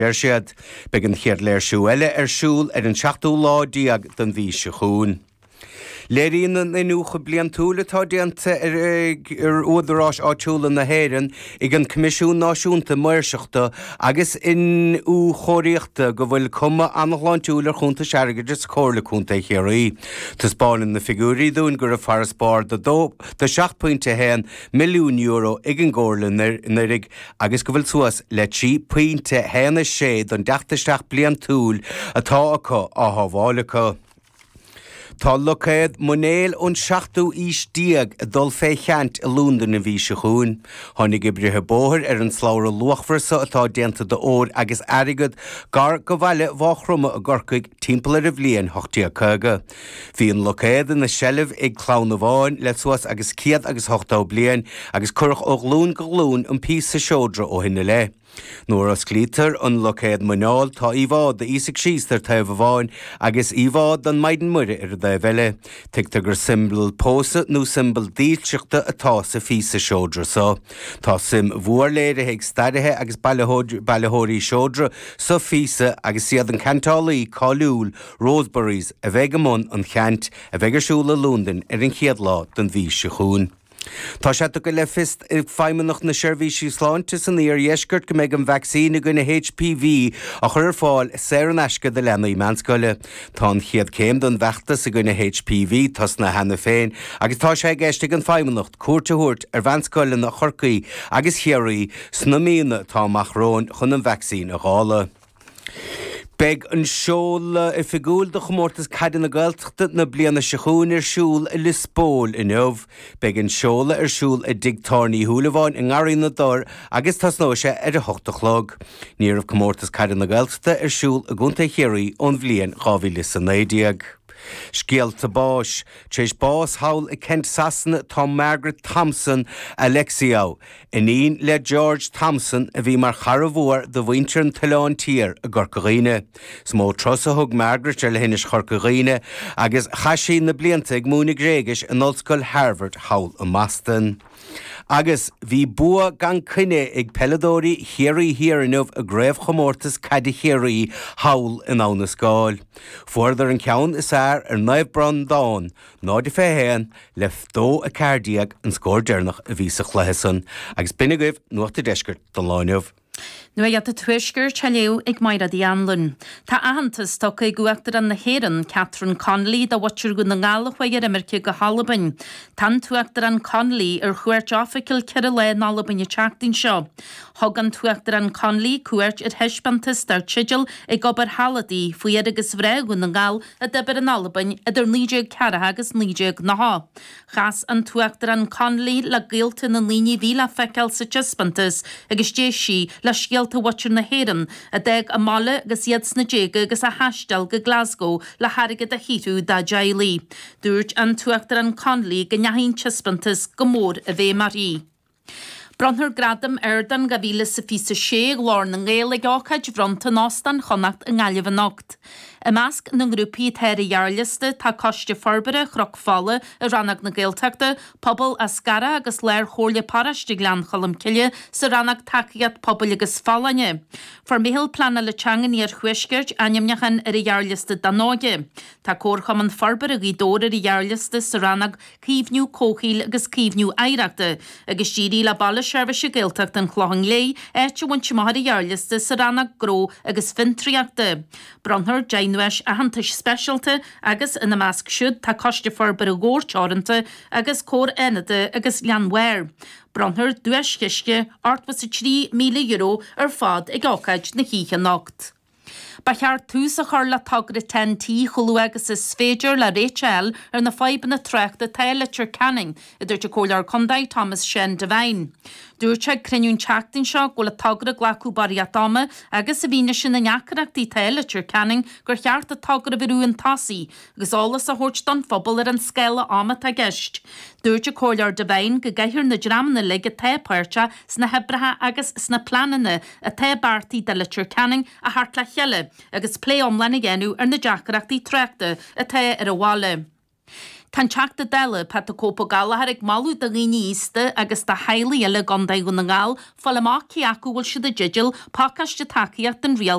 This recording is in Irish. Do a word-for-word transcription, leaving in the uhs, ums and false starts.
Er siad begin chéad léir siúile ar siúl ar an seachtú láidiag den bhí se chuún. Léiríon na nucha blian túla tá déanta ar údarrás áitiúla na héireann ag an Comisiún Náisiúnta Mairseachta agus in ú choiríochta go bhfuil cuma annachláintúlar chunta seargaide sa cóirla chunta chéirí. Tás báin na figúrí dún gur a faras bar de seacht pointe héan milliún euro ag an gcóirla narig agus go bhfuil suas le trí pointe héana sé don deachtasteach blian túl atá acu á thábhálacha. Tá lucéad munéal ón seachtú ís díag dul fé cheant a lúnda na bhí se chuún. Tháinig i brithe bóthir ar an sláir luachfarsa atá déanta de óir agus airigad gar go bhile bháchruma a gorcaig timpeall ar a bhliain hochtaí cóga. Bhí an lucéad na sellh ag chlán bháin le suas agus ciad agus hochtá bliain agus curach ó glún go glún an pí sa seodra ó hinna le. Nuair as clítar an lucéad munáil tá íhád de ísig síostar taobh bháin agus íhád an maidin muire ar dá bheile. Tuigtar gur simbal pósa nó simbal díilseachta atá sa fí sa seodra sa. Tá sim mhuairléire ag stairithe agus bailithóirí seodra sa físa agus siad an cantálaí cáiliúil Roseberries a bheith amón an cheant a bheith arsúla lúndan ar an chiad lá den bhí se chuún. Tá sé go le fist i feimmenach na seirbhísí sláinte san íar dhéisgurt go méid an vaccína go na H P V a chur fáil sé an eisce de lena í meanscoile. Tá chiad céim don bheachtas a go na H P V tas na hena féin agus tá sé gceiste an feimmenacht cuairteúirt ar bhanscoile na chorcaí agus chearí sna mína tá machrón chun an vaccín a gála. Beg an seola i figúil de chomórtas caidan na gailteachta na bliana se chuún ar siúl i Lisbóil in Neamh. Beg an seola ar siúl i digtárnaí thuúlaháin in ngarí na dor agus tas nó sé ar a hochtachlog. Níorbh chomórtas caidan na gailteachta ar siúl a gúnta chéirí ón bhliain gábhíle san éideag. Scialta báis, tréis bás hawl i Kent Sasna tá Margaret Thompson Alexiou, iníon le George Thompson a bhí mar charabhór do bhaintear an Talán tír a Gorcaghine. Smó trosa thug Margaret ar le hinis Chorcaghine agus chaisí na blianta ag múna gréigis an Ollscoil Harvard hawl a Maston. Agus bhí bua gan cine ag peladóí chéirí hiarnmh a gréibh chomórtas caiide chéirí hawl in ána scáil. Fuardar an ceann is air ar naibh bran dáin, náid i féhéan le dó a cardiaag an scóir dearnach a bhí sa chluthesan, agus binigah nuachta deisgurt don láineh. Nu a the tuisgur chaleu ag maira di anlun. Ta ahantas toca i guachtar an na héran Catherine Connolly da watchur gun na ngala chwair emerke go halabin. Tan tuachtar an Connolly ar chuirt official kirale nalabin i chactin seo. Hogan tuachtar an Connolly cuirt at hespantas dar chigil ag obar haladi fuiad agus vreg gun na ngal a deber an alabin idir nídeag cara agus nídeag na ha. Chas an tuachtar an Connolly la giltin an líni vila fecal sa chespantas agus jési la scialta watchar na héran a deg a mala agus iad sna jéga agus a hastal go Glasgow le harigad a hitú da jailí. Dúirt an tuachtar an Connolly gannyahin chespantas gomór a bhé marí. Bronthar gradam erdan ga bhíle sa fi sa sé glár na ngéile gáchaid bronta nástan chonacht a ngáileh an nocht. I measc na grúpií their jarliste tá coiste forbere chroch falle a rannach na gaeltachta, pobl a scara agus léir chóirle parasti glan cholam ciile sa rannach taciad pobl agus fallane. For mihil plana le changan i'r chwisgurt animnachan ar i jarliste danóge. Tá córcham an forbere í dór ar i jarliste sa rannach cífniú cóchíl agus cífniú airachta, agus díri la balle sérvise gaeltacht an chlóhang lei, eitse want mahar i jarliste sa rannach gró agus fintriachta. Bronthar Jane Nuis a hantais specialte agus in a measc siúd tá coiste forbar a gór teoranta agus cór enide agus leanhair. Bronthar duis ciisce artwas a trí míle euro ar fad ag ácaid na híche nocht. Ba chear tús a chur le tagra ten tí cholú agus is féidir le Rachel ar na faiban na trecht a Taylor Canning idir te cólar condaid Thomas Shen Devine. Dúirte criniún teachtain seo go le tagra glacu bariatama agus a bhíne sin na neacharachtaí Taylor Canning gur cheart a tagra bhirú an tasí agus álas a hort don phobal ar an scéile amat a gist. Dúirte cólar Devine go gaithir na dramna le go tépáirte sna hebrathe agus sna planana a tébartí de le Canning a hart le cheile agus plé omlainna genú ar na deacharachtaí trechta a té ar a bháile. Tá teachta deile pe a cópa galahar ag malú a riníiste agus tá heileile gandaí go na ngáil fall amachí acu bhfuil si a digil pácaiste takeíocht den rial